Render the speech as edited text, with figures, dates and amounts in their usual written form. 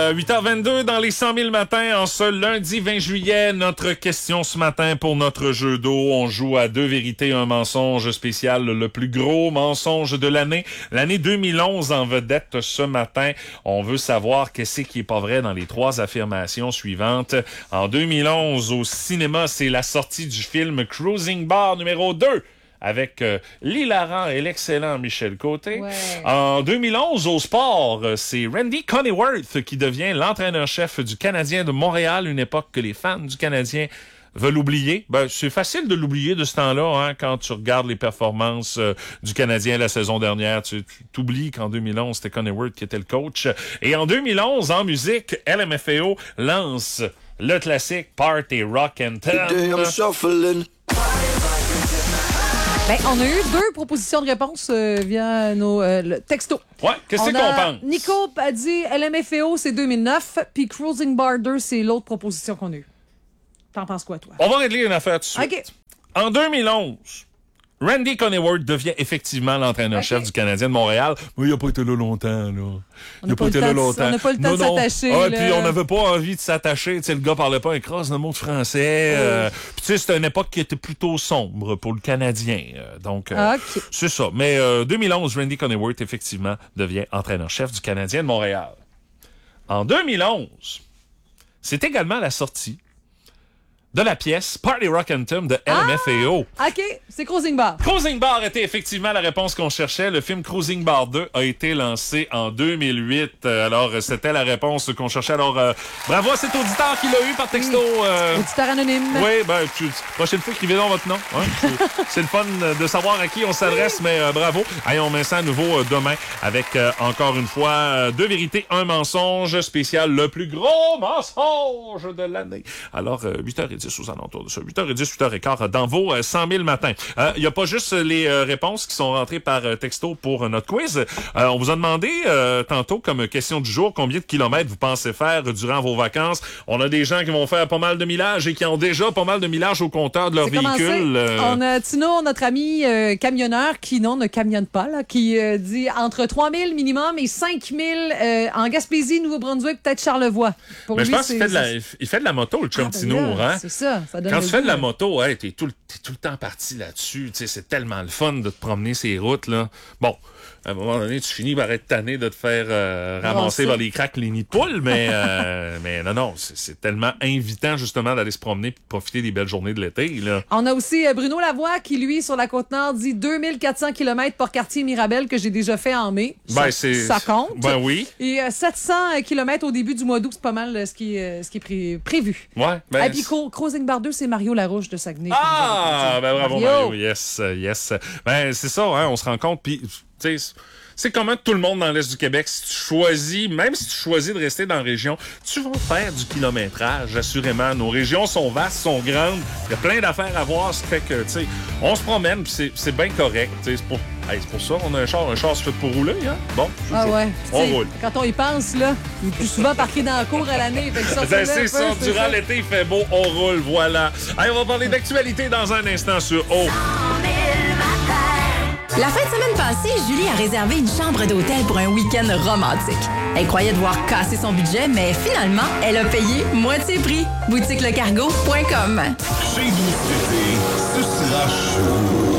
8h22 dans les 100 000 matins en ce lundi 20 juillet. Notre question ce matin pour notre jeu d'eau. On joue à 2 vérités, un mensonge spécial. Le plus gros mensonge de l'année. L'année 2011 en vedette ce matin. On veut savoir qu'est-ce qui est pas vrai dans les 3 affirmations suivantes. En 2011, au cinéma, c'est la sortie du film Cruising Bar numéro 2. Avec l'hilarant et l'excellent Michel Côté. Ouais. En 2011, au sport, c'est Randy Conyworth qui devient l'entraîneur-chef du Canadien de Montréal, une époque que les fans du Canadien veulent oublier. Ben, c'est facile de l'oublier de ce temps-là, hein, quand tu regardes les performances du Canadien la saison dernière. Tu t'oublies qu'en 2011, c'était Conyworth qui était le coach. Et en 2011, en musique, LMFAO lance le classique Party Rock and Anthem. Ben, on a eu 2 propositions de réponse via nos textos. Ouais, qu'est-ce qu'on pense? Nico a dit LMFAO, c'est 2009, puis Cruising Bar 2, c'est l'autre proposition qu'on a eue. T'en penses quoi, toi? On va régler une affaire tout de suite. OK. En 2011, Randy Conyworth devient effectivement l'entraîneur-chef du Canadien de Montréal. Mais il n'a pas été là longtemps, là. On n'a pas le temps de s'attacher. Ah, puis on n'avait pas envie de s'attacher. Tu sais, le gars parlait pas un crosse de mots de français. Puis tu sais, c'était une époque qui était plutôt sombre pour le Canadien. Donc, c'est ça. Mais 2011, Randy Conyworth, effectivement, devient entraîneur-chef du Canadien de Montréal. En 2011, c'est également la sortie de la pièce Party Rock Anthem de LMFAO. OK, c'est Cruising Bar. Cruising Bar était effectivement la réponse qu'on cherchait. Le film Cruising Bar 2 a été lancé en 2008. Alors, c'était la réponse qu'on cherchait. Alors, bravo à cet auditeur qui l'a eu par texto. Auditeur anonyme. Oui, ben, prochaine fois, écrivez donc votre nom. Hein? C'est le fun de savoir à qui on s'adresse, mais bravo. Allez, on met ça à nouveau demain avec, encore une fois, 2 vérités, un mensonge spécial, le plus gros mensonge de l'année. Alors, 8h10 aux alentours de ça. 8h10, 8h15 dans vos 100 000 matins. Il n'y a pas juste les réponses qui sont rentrées par texto pour notre quiz. On vous a demandé tantôt comme question du jour combien de kilomètres vous pensez faire durant vos vacances. On a des gens qui vont faire pas mal de millages et qui ont déjà pas mal de millages au compteur de leur véhicule. On a Tino, notre ami camionneur, qui ne camionne pas, là, qui dit entre 3 000 minimum et 5 000 en Gaspésie, Nouveau-Brunswick, peut-être Charlevoix. Pour mais lui, je pense qu'il fait de la moto, le chum Tino. Hein? C'est ça donne quand tu fais de la moto, hey, t'es tout le temps parti là-dessus. T'sais, c'est tellement le fun de te promener ces routes, là. Bon, à un moment donné, tu finis par être tanné de te faire ramasser par les craques, les nids de poules, mais non, c'est tellement invitant, justement, d'aller se promener et de profiter des belles journées de l'été, là. On a aussi Bruno Lavoie qui, lui, sur la Côte-Nord, dit 2400 km par quartier Mirabel que j'ai déjà fait en mai. Ça compte. Ben oui. Et 700 km au début du mois d'août, c'est pas mal ce qui est prévu. Ouais. Et puis Cruising Bar 2, c'est Mario Larouche de Saguenay. Ah! Ben bravo, Mario. Yes. Ben, c'est ça, hein, on se rend compte, puis, tu sais, c'est comment tout le monde dans l'Est du Québec, si tu choisis, même si tu choisis de rester dans la région, tu vas faire du kilométrage, assurément. Nos régions sont vastes, sont grandes, il y a plein d'affaires à voir, ce qui fait que, tu sais, on se promène, puis c'est bien correct, tu sais, c'est pour ça qu'on a un char se fait pour rouler, hein? Bon, ouais. On roule. Quand on y pense, là, il est plus souvent parqué dans la cour à l'année. C'est ça, durant l'été, il fait beau, on roule, voilà. Allez, on va parler d'actualité dans un instant sur O. La fin de semaine passée, Julie a réservé une chambre d'hôtel pour un week-end romantique. Elle croyait devoir casser son budget, mais finalement, elle a payé moitié prix. BoutiqueLeCargo.com. Chez nous, ce sera chaud.